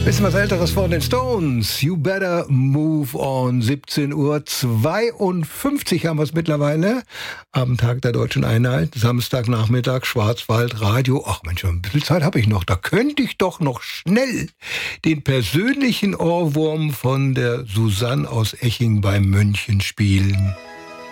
Bisschen was Älteres von den Stones. You better move on. 17:52 haben wir es mittlerweile. Am Tag der Deutschen Einheit. Samstagnachmittag, Schwarzwaldradio. Ach Mensch, ein bisschen Zeit habe ich noch. Da könnte ich doch noch schnell den persönlichen Ohrwurm von der Susanne aus Eching bei München spielen.